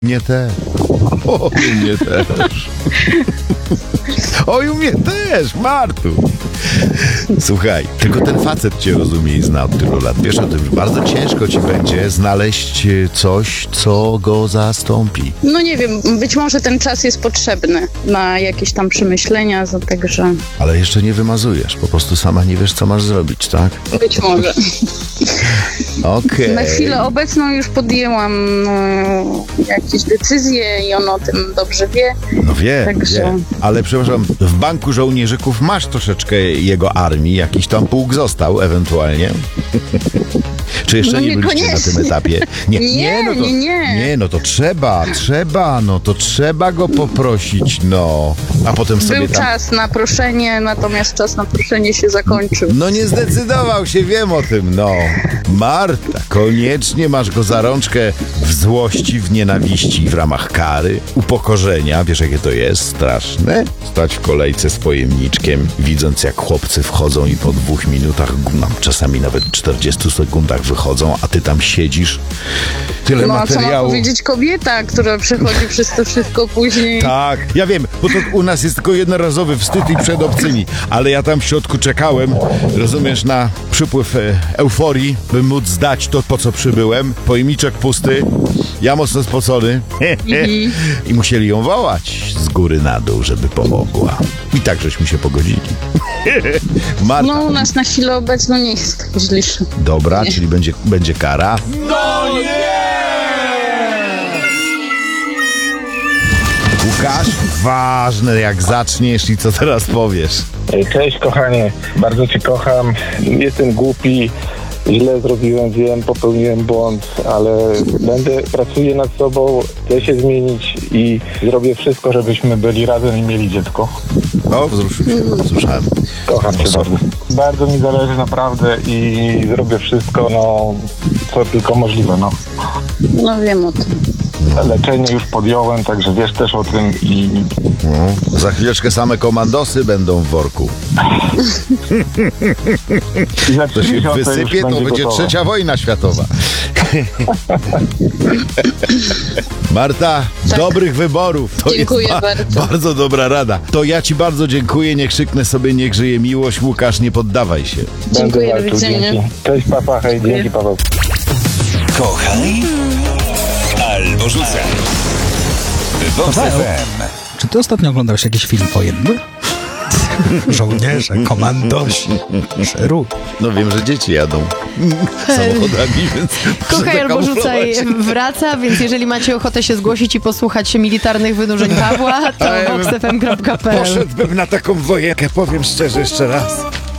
Mnie też. O, u mnie też. Oj, u mnie też, Martu. Słuchaj, tylko ten facet cię rozumie i zna od tylu lat. Wiesz o tym, że bardzo ciężko ci będzie znaleźć coś, co go zastąpi. No nie wiem, być może ten czas jest potrzebny na jakieś tam przemyślenia, także... Ale jeszcze nie wymazujesz, po prostu sama nie wiesz, co masz zrobić, tak? Być może. Okej. Na chwilę obecną już podjęłam jakieś decyzje i on o tym dobrze wie. No wie, Także- wie. Ale przepraszam, w banku żołnierzyków masz troszeczkę jego armii, jakiś tam pułk został ewentualnie. Czy jeszcze No nie byliście na niekoniecznie. tym etapie? Nie, no to, nie. Nie, no to trzeba go poprosić, no. A potem sobie Był tam... czas na proszenie, natomiast czas na proszenie się zakończył. No nie zdecydował się, wiem o tym, no. Marta, koniecznie masz go za rączkę w złości, w nienawiści, w ramach kary, upokorzenia. Wiesz, jakie to jest? Straszne. Stać w kolejce z pojemniczkiem, widząc, jak chłopcy wchodzą i po 2 minutach, no, czasami nawet 40 sekundach wychodzą, a ty tam siedzisz. Tyle No a co ma materiału. powiedzieć kobieta, która przechodzi przez to wszystko później? Tak, ja wiem, bo to u nas jest tylko jednorazowy wstyd i przed obcymi, ale ja tam w środku czekałem, rozumiesz, na przypływ euforii, by móc zdać to, po co przybyłem. Pojemniczek pusty, ja mocno spocony i musieli ją wołać z góry na dół, żeby pomogła. I tak żeśmy się pogodzili. Marta, No u nas na chwilę obecną nie jest tak źle. dobra, czyli będzie kara. Łukasz, ważne jak zaczniesz i co teraz powiesz. Cześć kochanie, bardzo cię kocham. Jestem głupi, źle zrobiłem, wiem, popełniłem błąd, ale pracuję nad sobą, chcę się zmienić i zrobię wszystko, żebyśmy byli razem i mieli dziecko. O, wzruszył się, słyszałem. Kocham cię bardzo. Bardzo mi zależy naprawdę i zrobię wszystko, no, co tylko możliwe, no. No wiem o tym. Leczenie już podjąłem, także wiesz też o tym i No, za chwileczkę same komandosy będą w worku. za To 3 się miesiące wysypie, już to będzie będzie gotowe. 3. wojna światowa. Marta, dobrych wyborów. To Dziękuję jest bardzo. bardzo dobra rada. To ja ci bardzo dziękuję, niech krzyknę sobie, niech żyje miłość. Łukasz, nie poddawaj się. Będę Dziękuję, do walczył, widzenia. dzięki. Cześć papa, hej, dzięki Paweł. Kochaj albo rzucaj. Vox FM. Czy ty ostatnio oglądałeś jakiś film wojenny? Żołnierze, komandosi, szeruj. No wiem, że dzieci jadą samochodami, więc Kochaj muszę albo rzucaj zakamuflować. wraca, więc jeżeli macie ochotę się zgłosić i posłuchać militarnych wynurzeń Pawła, to A ja bym voxfm.pl. Poszedłbym na taką wojenkę, powiem szczerze jeszcze raz.